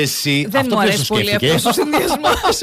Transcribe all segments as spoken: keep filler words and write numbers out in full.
Εσύ, δεν αυτό μου αρέσει πολύ αυτός ο συνδυασμός.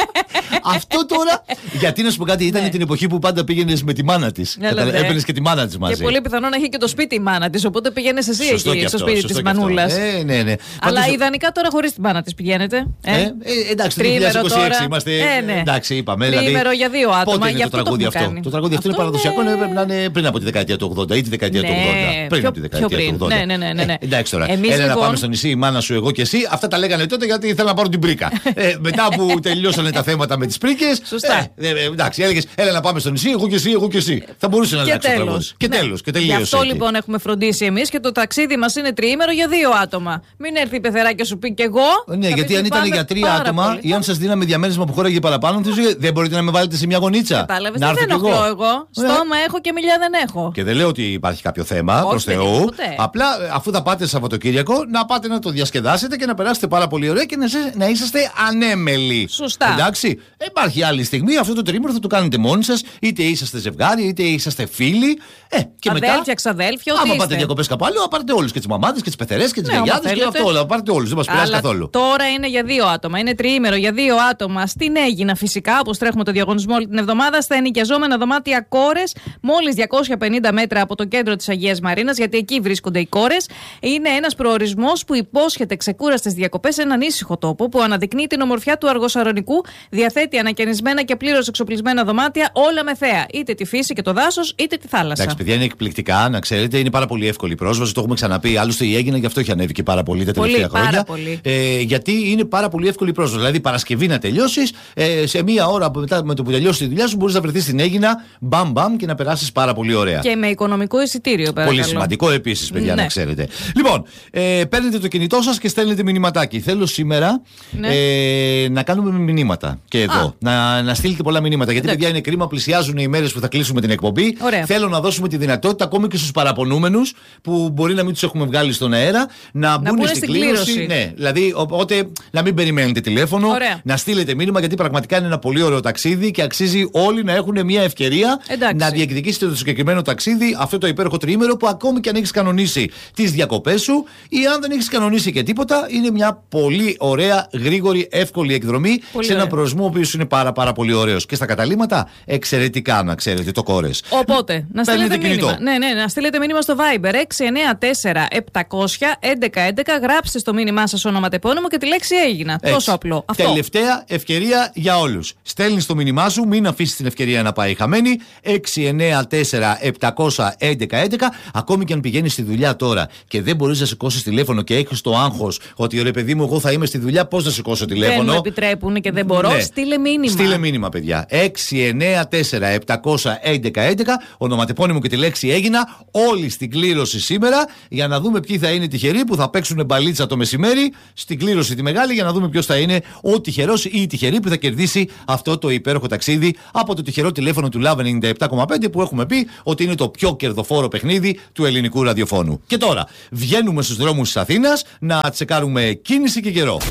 Αυτό τώρα. Γιατί να σου πω κάτι, ήταν την εποχή που πάντα πήγαινες με τη μάνα της. Έπαιρνες και τη μάνα της μαζί. Και πολύ πιθανό να έχει και το σπίτι η μάνα της. Οπότε πήγαινες εσύ εκεί στο σπίτι της μανούλας. Ε, ναι, ναι. Αλλά πάντως... ιδανικά τώρα χωρίς την μάνα της πηγαίνετε. Ε, ε, εντάξει, το δύο χιλιάδες είκοσι έξι είμαστε. Ε, ναι. Εντάξει, είπαμε. Τρίμερο δηλαδή, για δύο άτομα. Πότε είναι για το τραγούδι αυτό. αυτό. Το τραγούδι αυτό, αυτό είναι παραδοσιακό, είναι... πρέπει να είναι πριν από τη δεκαετία του ογδόντα ή τη δεκαετία ναι, του ογδόντα. Πριν από τη δεκαετία του ογδόντα. Ναι, ναι, ναι, ναι. Ε, εντάξει τώρα. Εμείς, έλα λοιπόν... να πάμε στο νησί, η μάνα σου, εγώ και εσύ. Αυτά τα λέγανε τότε γιατί ήθελα να πάρω την πρίκα. ε, μετά που τελειώσανε τα θέματα με τις πρίκες. Σωστά. Ε, ε, εντάξει, έλεγε έλα να πάμε στο νησί, εγώ και εσύ, εγώ και εσύ. Θα μπορούσε να αλλάξει το τραγούδι. Και τέλος. Και τελείωσε. Γι' αυτό λοιπόν έχουμε φροντίσει εμείς και το ταξίδι μας είναι τριήμερο για δύο άτομα. Μην έρθει η πεθερά και σου πει κι εγώ. Ναι, γιατί αν ήταν για τρία άτομα ή αν σας δίναμε διαμέρισμα που χώραγε παραπάνω, δεν μπορείτε να με βάλετε σε μια γωνίτσα. Κατάλαβες, δεν ενοχλώ εγώ. Στόμα έχω και μιλιά δεν έχω. Και δεν λέω ότι υπάρχει κάποιο θέμα προς Θεού. Απλά αφού θα πάτε Σαββατοκύριακο, να πάτε να το διασκεδάσετε και να περάσετε πάρα πολύ ωραία και να είσαστε ανέμελοι. Σωστά. Εντάξει. Υπάρχει άλλη στιγμή, αυτό το τρίμηνο θα το κάνετε μόνοι σας, είτε είσαστε ζευγάρι, είτε είσαστε φίλοι. Ε, και αδέλφια, μετά, ξαδέλφια, άμα πάτε διακοπές κάπου άλλο, πάρετε όλους και τις μαμάδες και τις πεθερές και τις γιαγιάδες και αυτό όλα. Πάρετε όλους, δεν μας πειράζει καθόλου. Τώρα είναι για δύο άτομα. Είναι τριήμερο για δύο άτομα στην Αίγινα φυσικά, όπως τρέχουμε το διαγωνισμό όλη την εβδομάδα, στα ενοικιαζόμενα δωμάτια Κόρες, μόλις διακόσια πενήντα μέτρα από το κέντρο της Αγίας Μαρίνας, γιατί εκεί βρίσκονται οι Κόρες. Είναι ένας προορισμός που υπόσχεται ξεκούραστες διακοπές σε έναν ήσυχο τόπο που αναδεικνύει την ομορφιά του Αργοσαρονικού, διαθέτει ανακαινισμένα και πλήρως εξοπλισμένα δωμάτια, όλα με θέα. Είτε τη φύση και το δάσος, είτε τη θάλασσα. Εντάξει, παιδιά, είναι εκπληκτικά, να ξέρετε, είναι πάρα πολύ εύκολη η πρόσβαση. Το έχουμε ξαναπεί. Άλλωστε η Αίγινα γι' αυτό έχει ανέβει και πάρα πολύ τα τελευταία πολύ, χρόνια. Πολύ. Ε, γιατί είναι πάρα πολύ εύκολη η πρόσβαση. Δηλαδή, Παρασκευή να τελειώσει, ε, σε μία ώρα μετά με το που τελειώσει τη δουλειά σου, μπορεί να βρεθεί στην Αίγινα, μπαμ μπαμ και να περάσει πάρα πολύ ωραία. Και με οικονομικό εισιτήριο, παρακαλώ. Πολύ σημαντικό επίσης, παιδιά, ναι. Να ξέρετε. Λοιπόν, ε, παίρνετε το κινητό σας και στέλνετε μηνυματάκι. Θέλω σήμερα ναι. ε, να κάνουμε μηνύματα και εδώ. Α. Να, να στείλετε πολλά μηνύματα. Γιατί, παιδιά, είναι κρίμα, πλησιάζουν οι μέρες που θα κλείσουμε την εκπομπή. Ωραία. Θέλω να δώσουμε τη δυνατότητα ακόμη και στους παραπονούμενους που μπορεί να μην τους έχουμε βγάλει στον αέρα να, να μπουν στην κλήρωση. Ναι, δηλαδή, οπότε να μην περιμένετε τηλέφωνο, ωραία. Να στείλετε μήνυμα γιατί πραγματικά είναι ένα πολύ ωραίο ταξίδι και αξίζει όλοι να έχουν μια ευκαιρία. Εντάξει. Να διεκδικήσετε το συγκεκριμένο ταξίδι, αυτό το υπέροχο τριήμερο που ακόμη και αν έχεις κανονίσει τις διακοπές σου ή αν δεν έχεις κανονίσει και τίποτα, είναι μια πολύ ωραία, γρήγορη, εύκολη εκδρομή πολύ σε έναν προορισμό ο οποίος είναι πάρα, πάρα πολύ ωραίος. Και στα καταλήμματα εξαιρετικά, να ξέρετε, το Κόρες. Οπότε, να στείλετε μήνυμα. Ναι, ναι, να στείλετε μήνυμα στο Viber έξι εννιά τέσσερα επτακόσια έντεκα έντεκα. Γράψτε στο μήνυμά σας ονοματεπώνυμο και τη λέξη Έγινα. Έτσι. Τόσο απλό. Αυτό. Τελευταία ευκαιρία για όλους. Στέλνεις το μήνυμά σου, μην αφήσεις την ευκαιρία να πάει χαμένη. έξι εννιά τέσσερα επτακόσια έντεκα έντεκα. Ακόμη και αν πηγαίνεις στη δουλειά τώρα και δεν μπορείς να σηκώσεις τηλέφωνο και έχεις το άγχος ότι ρε παιδί μου, εγώ θα είμαι στη δουλειά, πώς να σηκώσω τηλέφωνο. Δεν μου επιτρέπουν και δεν μπορώ. Ναι. Στείλε μήνυμα. Στείλε μήνυμα, παιδιά. έξι εννιά τέσσερα επτακόσια έντεκα έντεκα. Ονοματεπώνυμο και τη λέξη Έγινα. Όλοι στην κλήρωση σήμερα για να δούμε ποιοι θα είναι τυχεροί που θα παίξουν μπαλίτσα το μεσημέρι στην κλήρωση τη μεγάλη για να δούμε ποιος θα είναι ο τυχερός ή η τυχερή που θα κερδίσει αυτό το υπέροχο ταξίδι από το τυχερό τηλέφωνο του Love ενενήντα επτά κόμμα πέντε που έχουμε πει ότι είναι το πιο κερδοφόρο παιχνίδι του ελληνικού ραδιοφώνου. Και τώρα βγαίνουμε στους δρόμους της Αθήνας να τσεκάρουμε κίνηση και καιρό.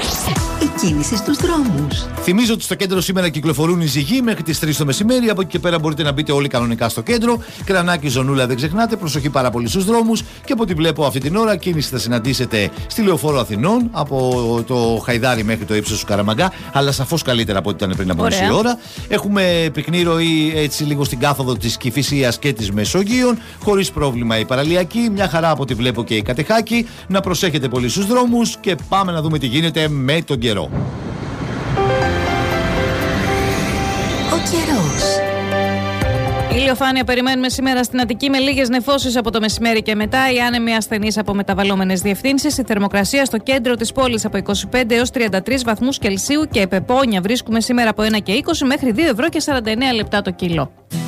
Η κίνηση στους δρόμους. Θυμίζω ότι στο κέντρο σήμερα κυκλοφορούν οι ζυγοί μέχρι τις τρεις το μεσημέρι. Από εκεί και πέρα μπορείτε να μπείτε όλοι κανονικά στο κέντρο. Κρανάκι, ζωνούλα, δεν ξεχνάτε. Προσοχή πάρα πολύ στους δρόμους. Και από ό,τι βλέπω αυτή την ώρα, κίνηση θα συναντήσετε στη Λεωφόρο Αθηνών από το Χαϊδάρι μέχρι το ύψος του Καραμαγκά. Αλλά σαφώς καλύτερα από ό,τι ήταν πριν από μισή ώρα. Έχουμε πυκνή ροή έτσι λίγο στην κάθοδο της Κηφισίας και της Μεσογείων. Χωρίς πρόβλημα η παραλιακή. Μια χαρά από ό,τι βλέπω και η Κατεχάκη. Να προσέχετε πολύ στους δρόμους και πάμε να δούμε τι γίνεται με τον καιρό. Ο καιρός. Ηλιοφάνεια περιμένουμε σήμερα στην Αττική με λίγες νεφώσεις από το μεσημέρι και μετά. Οι άνεμοι ασθενείς από μεταβαλλόμενες διευθύνσεις. Η θερμοκρασία στο κέντρο της πόλης από είκοσι πέντε έως τριάντα τρεις βαθμούς Κελσίου και επεπόνια βρίσκουμε σήμερα από ένα και είκοσι μέχρι δύο ευρώ και σαράντα εννέα λεπτά το κιλό.